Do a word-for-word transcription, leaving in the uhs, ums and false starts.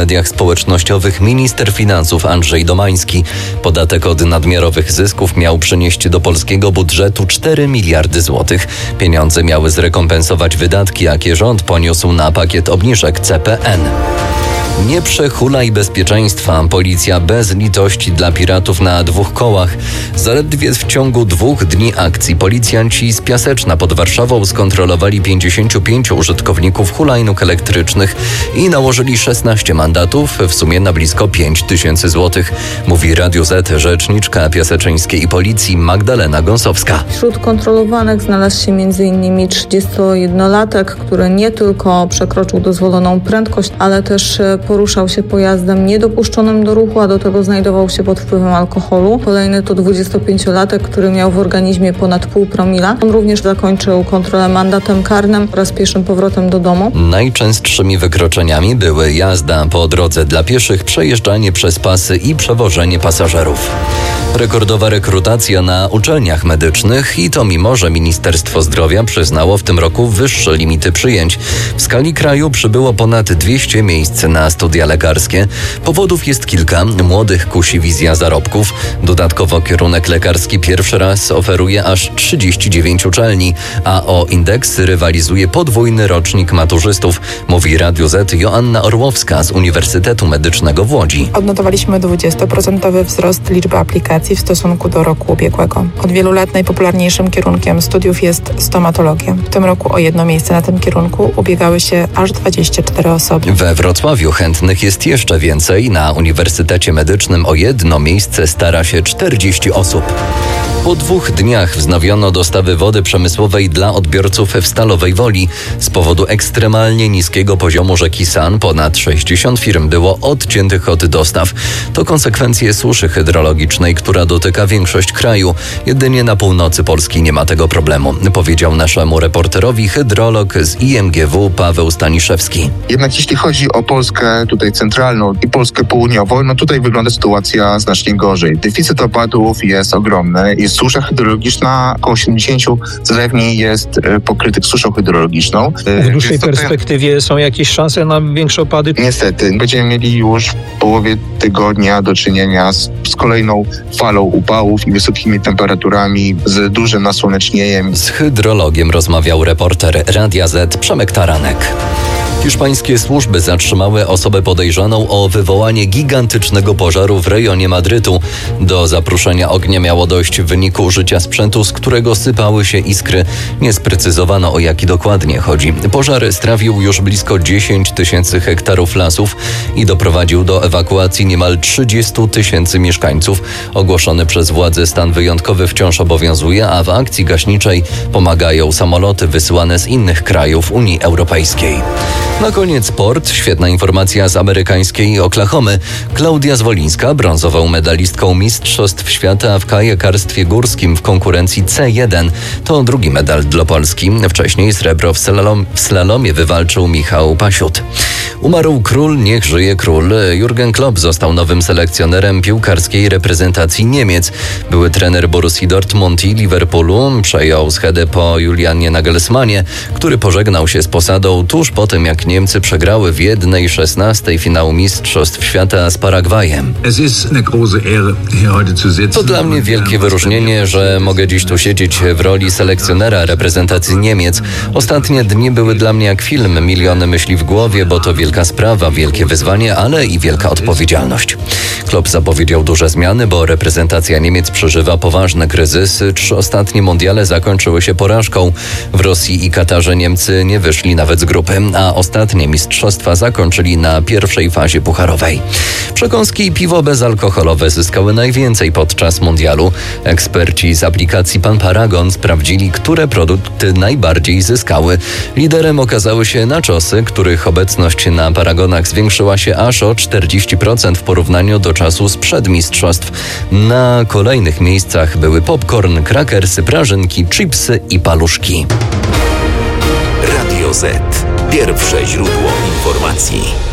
mediach społecznościowych minister finansów Andrzej Domański. Podatek od nadmiarowych zysków miał przynieść do polskiego budżetu cztery miliardy złotych. Pieniądze miały zrekompensować wydatki, jakie rząd poniósł na pakiet obniżek C P N. Nie przehulaj bezpieczeństwa. Policja bez litości dla piratów na dwóch kołach. Zaledwie w ciągu dwóch dni akcji policjanci z Piaseczna pod Warszawą skontrolowali pięćdziesięciu pięciu użytkowników hulajnóg elektrycznych i nałożyli szesnaście mandatów, w sumie na blisko pięć tysięcy złotych. Mówi Radiu Z rzeczniczka piaseczyńskiej policji Magdalena Gąsowska. Wśród kontrolowanych znalazł się między innymi trzydziestojednolatek, który nie tylko przekroczył dozwoloną prędkość, ale też poruszał się pojazdem niedopuszczonym do ruchu, a do tego znajdował się pod wpływem alkoholu. Kolejny to dwudziestopięciolatek, który miał w organizmie ponad pół promila. On również zakończył kontrolę mandatem karnym oraz pieszym powrotem do domu. Najczęstszymi wykroczeniami były jazda po drodze dla pieszych, przejeżdżanie przez pasy i przewożenie pasażerów. Rekordowa rekrutacja na uczelniach medycznych i to mimo, że Ministerstwo Zdrowia przyznało w tym roku wyższe limity przyjęć. W skali kraju przybyło ponad dwieście miejsc na studia lekarskie. Powodów jest kilka. Młodych kusi wizja zarobków. Dodatkowo kierunek lekarski pierwszy raz oferuje aż trzydzieści dziewięć uczelni, a o indeks rywalizuje podwójny rocznik maturzystów, mówi Radiu Z Joanna Orłowska z Uniwersytetu Medycznego w Łodzi. Odnotowaliśmy dwudziestoprocentowy wzrost liczby aplikacji w stosunku do roku ubiegłego. Od wielu lat najpopularniejszym kierunkiem studiów jest stomatologia. W tym roku o jedno miejsce na tym kierunku ubiegały się aż dwadzieścia cztery osoby. We Wrocławiu chętnych jest jeszcze więcej. Na Uniwersytecie Medycznym o jedno miejsce stara się czterdzieści osób. Po dwóch dniach wznowiono dostawy wody przemysłowej dla odbiorców w Stalowej Woli. Z powodu ekstremalnie niskiego poziomu rzeki San ponad sześćdziesiąt firm było odciętych od dostaw. To konsekwencje suszy hydrologicznej, która dotyka większość kraju. Jedynie na północy Polski nie ma tego problemu, powiedział naszemu reporterowi hydrolog z I M G W Paweł Staniszewski. Jednak jeśli chodzi o Polskę tutaj centralną i Polskę południową, no tutaj wygląda sytuacja znacznie gorzej. Deficyt opadów jest ogromny. Jest susza hydrologiczna, około siedemdziesiąt zlewni jest pokrytych suszą hydrologiczną. W dłuższej perspektywie są jakieś szanse na większe opady? Niestety, będziemy mieli już w połowie tygodnia do czynienia z, z kolejną falą upałów i wysokimi temperaturami, z dużym nasłonecznieniem. Z hydrologiem rozmawiał reporter Radia Z Przemek Taranek. Hiszpańskie służby zatrzymały osobę podejrzaną o wywołanie gigantycznego pożaru w rejonie Madrytu. Do zapruszenia ognia miało dojść w wyniku użycia sprzętu, z którego sypały się iskry. Nie sprecyzowano, o jaki dokładnie chodzi. Pożar strawił już blisko dziesięć tysięcy hektarów lasów i doprowadził do ewakuacji niemal trzydzieści tysięcy mieszkańców. Ogłoszony przez władze stan wyjątkowy wciąż obowiązuje, a w akcji gaśniczej pomagają samoloty wysyłane z innych krajów Unii Europejskiej. Na koniec sport. Świetna informacja z amerykańskiej Oklahomy. Klaudia Zwolińska, brązową medalistką Mistrzostw Świata w kajakarstwie górskim w konkurencji C jeden. To drugi medal dla Polski. Wcześniej srebro w, slalom, w slalomie wywalczył Michał Pasiut. Umarł król, niech żyje król. Jurgen Klopp został nowym selekcjonerem piłkarskiej reprezentacji Niemiec. Były trener Borussii Dortmund i Liverpoolu przejął schedę po Julianie Nagelsmanie, który pożegnał się z posadą tuż po tym, jak Niemcy przegrały w jednej szesnastej finału Mistrzostw Świata z Paragwajem. To dla mnie wielkie wyróżnienie, że mogę dziś tu siedzieć w roli selekcjonera reprezentacji Niemiec. Ostatnie dni były dla mnie jak film. Miliony myśli w głowie, bo to wielka sprawa, wielkie wyzwanie, ale i wielka odpowiedzialność. Klopp zapowiedział duże zmiany, bo reprezentacja Niemiec przeżywa poważne kryzysy. Trzy ostatnie mundiale zakończyły się porażką. W Rosji i Katarze Niemcy nie wyszli nawet z grupy, a ostatnie mistrzostwa zakończyli na pierwszej fazie pucharowej. Przekąski i piwo bezalkoholowe zyskały najwięcej podczas mundialu. Eksperci z aplikacji Pan Paragon sprawdzili, które produkty najbardziej zyskały. Liderem okazały się naczosy, których obecność na paragonach zwiększyła się aż o czterdzieści procent w porównaniu do czasu sprzed mistrzostw. Na kolejnych miejscach były popcorn, krakersy, prażynki, chipsy i paluszki. Radio Z. Pierwsze źródło informacji.